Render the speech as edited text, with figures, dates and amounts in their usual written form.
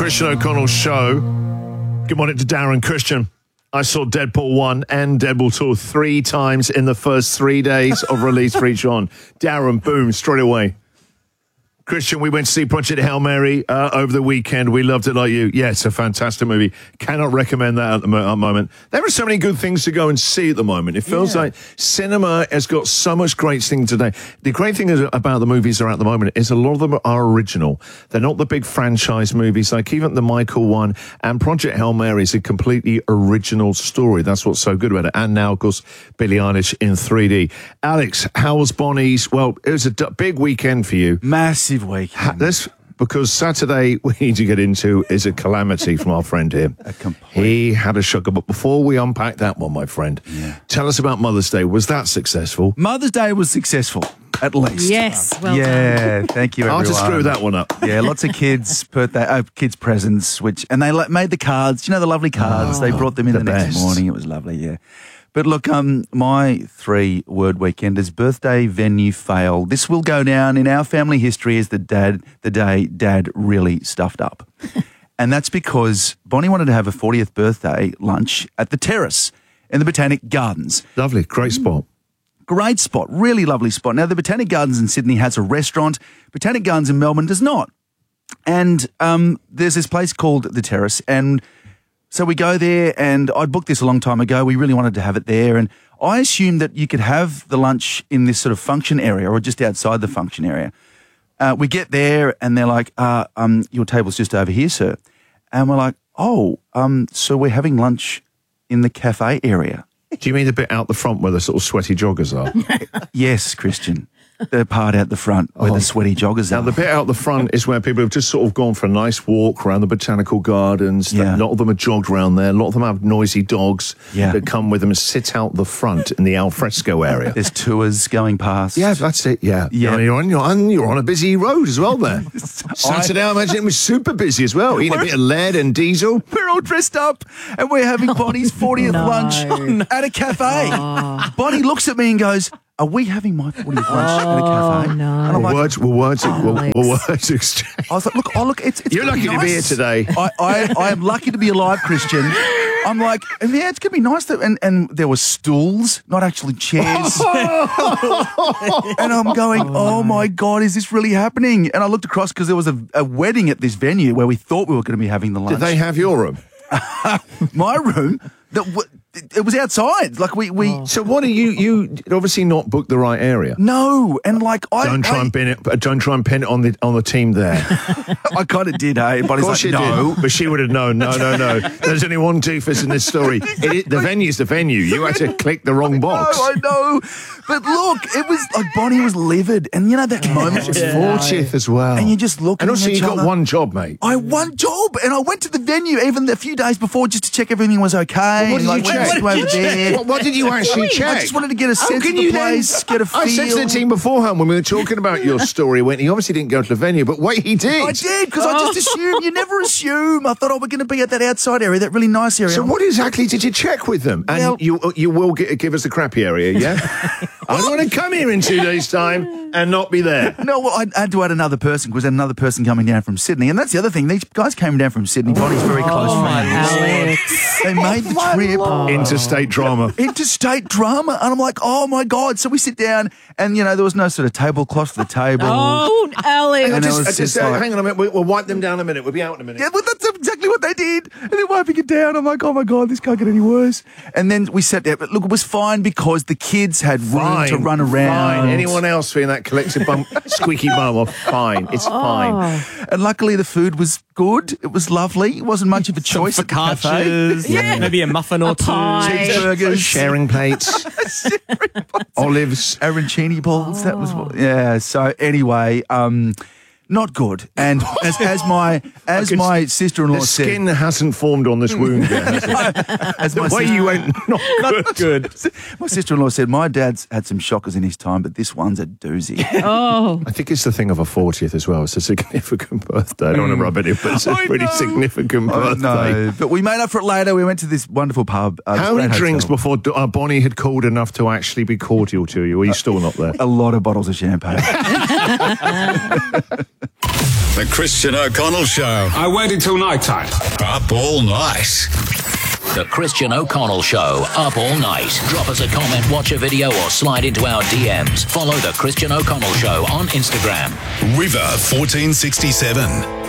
Christian O'Connell show. Good morning to Darren. Christian, I saw Deadpool 1 and Deadpool 2 3 times in the first 3 days of release for each one. Darren, boom, straight away. Christian, we went to see Project Hail Mary over the weekend. We loved it like you. Yeah, it's a fantastic movie. Cannot recommend that at the moment. There are so many good things to go and see at the moment. It feels like cinema has got so much great things today. The great thing about the movies that are at the moment is a lot of them are original. They're not the big franchise movies, like even the Michael one and Project Hail Mary is a completely original story. That's what's so good about it. And now, of course, Billie Eilish in 3D. Alex, how was Bonnie's? Well, it was a big weekend for you. Massive weekend. Because Saturday we need to get into is a calamity from our friend here. He had a shocker. But before we unpack that one, my friend, tell us about Mother's Day. Was that successful? Mother's Day was successful, at least. Yes, well done. Thank you, everyone. I'll just screw that one up. Yeah, lots of kids' kids' presents, and they made the cards. You know, the lovely cards. They brought them in the next morning. It was lovely, yeah. But look, my 3-word weekend is birthday venue fail. This will go down in our family history as the day Dad really stuffed up. And that's because Bonnie wanted to have a 40th birthday lunch at the Terrace in the Botanic Gardens. Lovely, great spot. Great spot, really lovely spot. Now, the Botanic Gardens in Sydney has a restaurant. Botanic Gardens in Melbourne does not. And there's this place called the Terrace, and so we go there, and I'd booked this a long time ago. We really wanted to have it there, and I assumed that you could have the lunch in this sort of function area or just outside the function area. We get there, and they're like, your table's just over here, sir. And we're like, so we're having lunch in the cafe area. Do you mean the bit out the front where the sort of sweaty joggers are? Yes, Christian. The part out the front where the sweaty joggers are. Now, the bit out the front is where people have just sort of gone for a nice walk around the botanical gardens. Yeah. A lot of them are jogged around there. A lot of them have noisy dogs that come with them and sit out the front in the alfresco area. There's tours going past. Yeah, that's it, yeah. Yeah. You're on a busy road as well there. Saturday, I imagine it was super busy as well. Eating a bit of lead and diesel. We're all dressed up and we're having Bonnie's 40th lunch at a cafe. Bonnie looks at me and goes, are we having my 40th lunch at a cafe? No. And I'm like, words exchange. I was like, look, it's You're lucky to be here today. I am lucky to be alive, Christian. I'm like, yeah, it's going to be nice. And there were stools, not actually chairs. And I'm going, oh my God, is this really happening? And I looked across because there was a wedding at this venue where we thought we were going to be having the lunch. Did they have your room? My room? It was outside. Like we. So what are you obviously not booked the right area. No, and like Don't try and pin it on the team there. I kind of did, hey. But Of course like, you no. did, but she would have known. No. There's only one doofus in this story. The venue's the venue. You had to click the wrong box. I know. But look, it was like Bonnie was livid, and you know that moment. It's 40th as well, And you just look and at also each you got other. one job, mate. One job, and I went to the venue even a few days before just to check everything was okay. Well, what did you check? Over there. What did you actually check? I just wanted to get a sense of the place, get a feel. I said to the team beforehand when we were talking about your story, he obviously didn't go to the venue, but wait, he did. I did, because I just assumed. You never assume. I thought, we're going to be at that outside area, that really nice area. So what exactly did you check with them? And Well, you will give us the crappy area, yeah? I don't want to come here in 2 days' time and not be there. No, well, I had to add another person because another person coming down from Sydney. And that's the other thing. These guys came down from Sydney. Bonnie's very close friends. Alex. They made the trip. Interstate drama. Interstate drama. And I'm like, oh, my God. So we sit down and, there was no sort of tablecloth for the table. Oh, Alex. And it was just like, hang on a minute. We'll wipe them down a minute. We'll be out in a minute. yeah, well, that's exactly what they did. And they're wiping it down. I'm like, oh, my God, this can't get any worse. And then we sat down. But look, it was fine because the kids had room to run around. Fine. Anyone else feeling that collective squeaky bum off? Fine. It's fine. And luckily the food was good. It was lovely. It wasn't much of a choice at the cafe. Focaccias, maybe a muffin or two. Cheeseburgers. Sharing plates. Olives. Arancini balls. That was what. Yeah. So anyway, not good. And as my sister-in-law The said, skin hasn't formed on this wound yet, has it? as The my way you went, not good. my sister-in-law said, my dad's had some shockers in his time, but this one's a doozy. Oh. I think it's the thing of a 40th as well. It's a significant birthday. I don't want to rub it in, but it's a pretty significant birthday. No, but we made up for it later. We went to this wonderful pub. How many drinks before Bonnie had called enough to actually be cordial to you? Or are you still not there? A lot of bottles of champagne. The Christian O'Connell Show. I waited till night time. Up all night. The Christian O'Connell Show, up all night. Drop us a comment, watch a video, or slide into our DMs. Follow The Christian O'Connell Show on Instagram. River 1467.